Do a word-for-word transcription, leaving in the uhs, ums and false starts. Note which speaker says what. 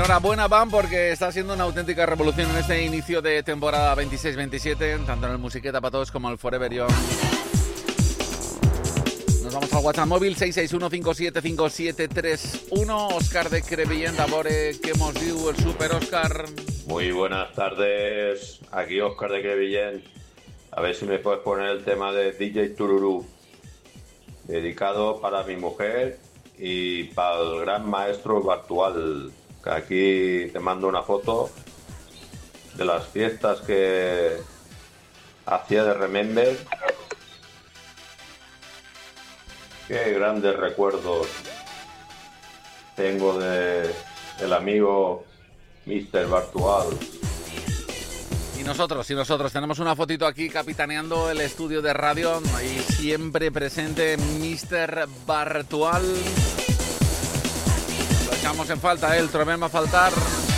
Speaker 1: Enhorabuena, Van, porque está siendo una auténtica revolución en este inicio de temporada veintiséis veintisiete, tanto en el Musiqueta para Todos como en el Forever Young. Nos vamos al WhatsApp móvil seis seis uno cinco siete cinco siete tres uno. Óscar de Crevillent, Dabore, que hemos visto el Super Óscar.
Speaker 2: Muy buenas tardes, aquí Óscar de Crevillent. A ver si me puedes poner el tema de D J Tururú, dedicado para mi mujer y para el gran maestro Bartual. Aquí te mando una foto de las fiestas que hacía de Remember. Qué grandes recuerdos tengo de el amigo mister Bartual.
Speaker 1: Y nosotros, y nosotros tenemos una fotito aquí capitaneando el estudio de radio, ahí siempre presente mister Bartual. Lo echamos en falta, ¿eh? El trobem a faltar.